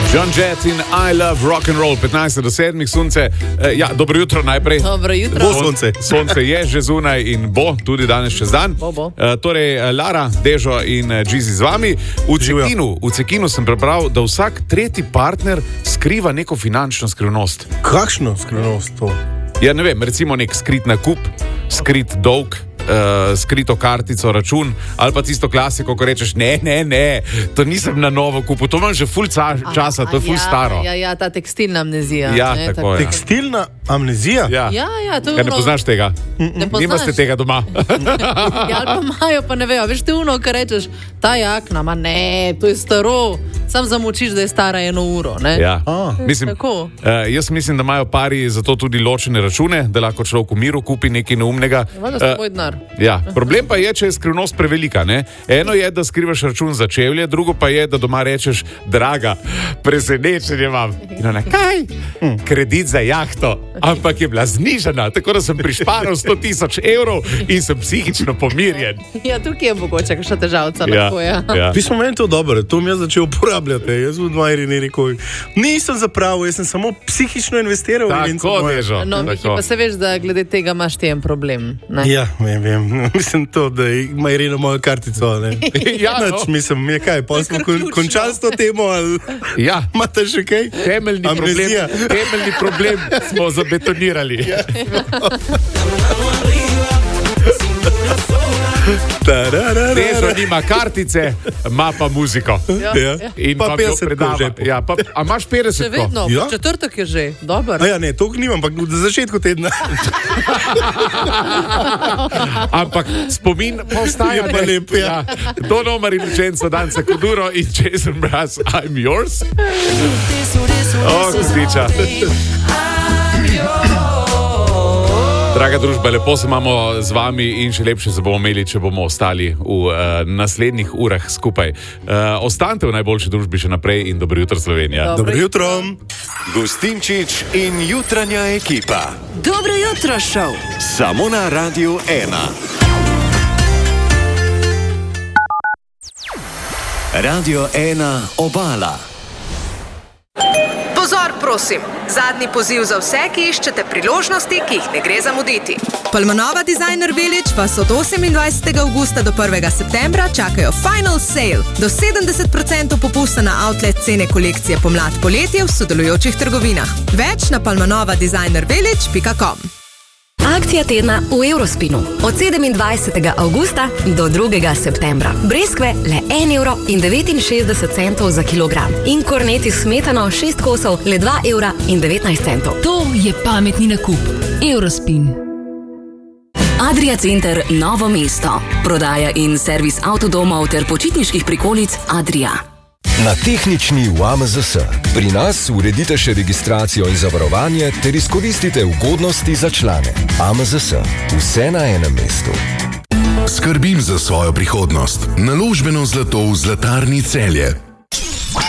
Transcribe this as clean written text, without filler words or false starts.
John Jett in I Love Rock and Roll, 15 do 7, sunce. Dobro jutro najprej. Dobro jutro. Bo sonce. Sonce je že zunaj in bo tudi danes čez dan. Bo. Torej, Lara, Dežo in Džizi z vami. V Cekinu sem prebral, da vsak tretji partner skriva neko finančno skrivnost. Kakšno skrivnost to? Ja, ne vem, recimo nek skrit nakup, skrit dolg, skrito kartico, račun, ali pa tisto klasiko, ko rečeš, ne, to nisem na novo kupil, to imam že ful časa, to je ful staro. Ja, ta tekstilna amnezija. Ja, ne, tako je. Tekstilna amnezija? Ja, to je Kaj, ne poznaš tega? Ne poznaš. Nimaste tega doma. Ja, ali pa imajo, pa ne vejo. Veš, ti uno, kar rečeš, ta jakna, ma ne, to je staro. Sam zamočiš, da je stara 1 uro, ne? Ja, mislim, jaz mislim, da imajo pari zato tudi ločene račune, da lahko človek v miru kupi nekaj neumnega. Vada s tvoj denar. Ja, problem pa je, če je skrivnost prevelika, ne? Eno je, da skrivaš račun za čevlje, drugo pa je, da doma rečeš, draga, presenečenje imam. In ona, kaj? Kredit za jahto, ampak je bila znižana, tako da sem prišparal 100.000 evrov in sem psihično pomirjen. Ja, tukaj je mogoče, kakšna težavca lahko, ja. Pismo meni to dobro, to mi je začel uporabljati. Jaz v Dmajri rekel, nisem zapravil, jaz sem samo psihično investiral. Tako, Dežo. No, Miki, pa se veš, da glede tega imaš ti en problem, ne? Ja, vem. Mislim to, da ima Irina mojo kartico, ne? Ja, no. Mislim, je kaj, pa smo končali s to temo, ali ja. Imate še kaj? Temeljni problem smo zabetonirali. Ja. Dežo nima kartice, ima pa muziko. Ja. In pa 50 predava. Ja, a imaš 50? Še vedno, ja? Četrtek je že, dober. Ja, ne, to nimam, ampak na začetku tedna. Ampak spomin pa ostaja. Je pa lep, ja. Don Omar in Vincenzo Danza Kuduro in Jason Mraz, I'm yours. Kostiča. Draga družba, lepo se imamo z vami in še lepše se bomo imeli, če bomo ostali v naslednjih urah skupaj. Ostanite v najboljši družbi še naprej in dobro jutro, Slovenija. Dobro jutro. Gustinčič in jutranja ekipa. Dobro jutro, šov. Samo na Radiu 1. Radio 1 Obala. Pozor, prosim. Zadnji poziv za vse, ki iščete priložnosti, ki jih ne gre zamuditi. Palmanova Designer Village vas od 28. avgusta do 1. septembra čakajo Final Sale. Do 70% popusta na outlet cene kolekcije pomlad-poletje v sodelujočih trgovinah. Več na palmanovadesignervillage.com. Akcija tedna v Eurospinu. Od 27. avgusta do 2. septembra. Breskve le 1,69 € za kilogram. In korneti smetano 6 kosov le 2,19 €. To je pametni nakup. Eurospin. Adria Center Novo mesto. Prodaja in servis avtodomov ter počitniških prikolic Adria. Na tehnični v AMZS. Pri nas uredite še registracijo in zavarovanje ter izkoristite ugodnosti za člane. AMZS. Vse na enem mestu. Skrbim za svojo prihodnost. Naložbeno zlato v Zlatarni Celje.